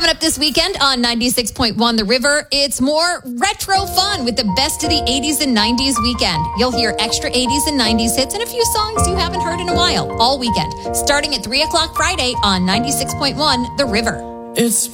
Coming up this weekend on 96.1 The River, it's more retro fun with the best of the 80s and 90s weekend. You'll hear extra 80s and 90s hits and a few songs you haven't heard in a while all weekend, starting at 3 o'clock Friday on 96.1 The River. It's